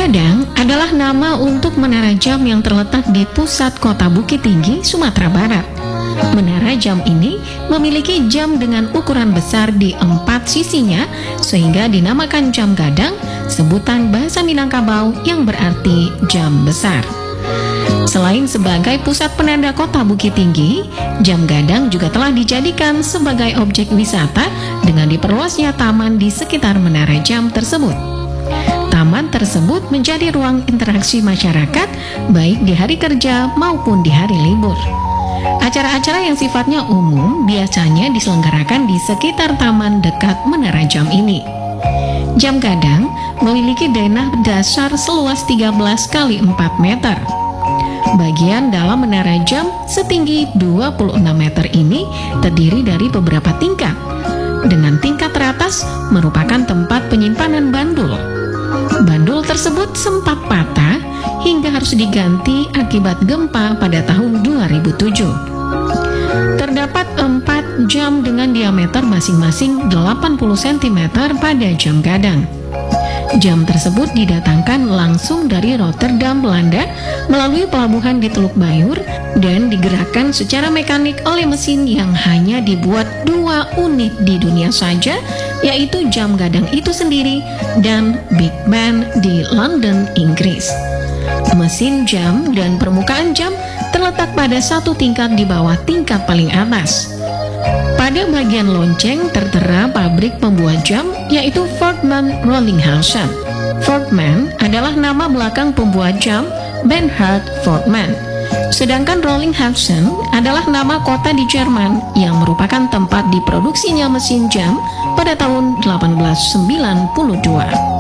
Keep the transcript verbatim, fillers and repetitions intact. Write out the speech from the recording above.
Gadang adalah nama untuk menara jam yang terletak di pusat kota Bukit Tinggi, Sumatera Barat. Menara jam ini memiliki jam dengan ukuran besar di empat sisinya, sehingga dinamakan jam gadang, sebutan bahasa Minangkabau yang berarti jam besar. Selain sebagai pusat penanda kota Bukit Tinggi, jam gadang juga telah dijadikan sebagai objek wisata dengan diperluasnya taman di sekitar menara jam tersebut. Taman tersebut menjadi ruang interaksi masyarakat baik di hari kerja maupun di hari libur. Acara-acara yang sifatnya umum biasanya diselenggarakan di sekitar taman dekat menara jam ini. Jam gadang memiliki denah dasar seluas tiga belas kali empat meter. Bagian dalam menara jam setinggi dua puluh enam meter ini terdiri dari beberapa tingkat. Dengan tingkat teratas merupakan tempat penyimpanan bandul. Bandul tersebut sempat patah hingga harus diganti akibat gempa pada tahun dua ribu tujuh. Terdapat empat jam dengan diameter masing-masing delapan puluh sentimeter pada jam gadang. Jam tersebut didatangkan langsung dari Rotterdam, Belanda melalui pelabuhan di Teluk Bayur dan digerakkan secara mekanik oleh mesin yang hanya dibuat dua unit di dunia saja, yaitu jam gadang itu sendiri dan Big Ben di London, Inggris. Mesin jam dan permukaan jam terletak pada satu tingkat di bawah tingkat paling atas. Pada bagian lonceng tertera pabrik pembuat jam, yaitu Fortman Rollinghausen. Fortman adalah nama belakang pembuat jam Bernhard Fortman. Sedangkan Rollinghausen adalah nama kota di Jerman yang merupakan tempat diproduksinya mesin jam pada tahun delapan belas sembilan puluh dua.